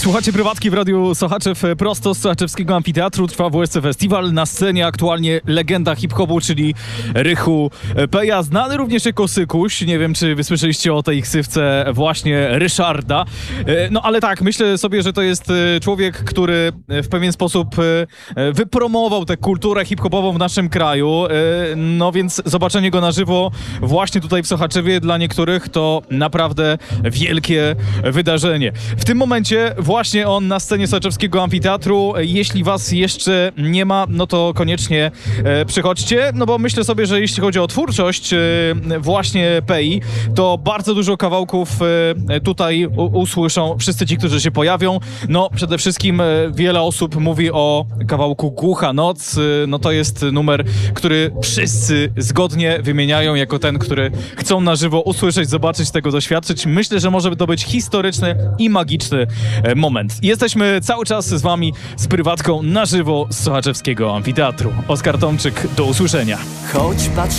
Słuchacie Prywatki w Radiu Sochaczew. Prosto z Sochaczewskiego Amfiteatru trwa WSC Festiwal. Na scenie aktualnie legenda hip-hopu, czyli Rychu Peja, znany również jako Sykuś. Nie wiem, czy wy słyszeliście o tej ksywce właśnie Ryszarda. No ale tak, myślę sobie, że to jest człowiek, który w pewien sposób wypromował tę kulturę hip-hopową w naszym kraju. No więc zobaczenie go na żywo właśnie tutaj w Sochaczewie dla niektórych to naprawdę wielkie wydarzenie. W tym momencie właśnie on na scenie Sochaczewskiego Amfiteatru. Jeśli was jeszcze nie ma, no to koniecznie przychodźcie, no bo myślę sobie, że jeśli chodzi o twórczość właśnie Pei, to bardzo dużo kawałków tutaj usłyszą wszyscy ci, którzy się pojawią. No przede wszystkim wiele osób mówi o kawałku Głucha Noc. No to jest numer, który wszyscy zgodnie wymieniają jako ten, który chcą na żywo usłyszeć, zobaczyć, tego doświadczyć. Myślę, że może to być historyczny i magiczny moment. Jesteśmy cały czas z wami z Prywatką na żywo z Sochaczewskiego Amfiteatru. Oskar Tomczyk, do usłyszenia. Choć patrz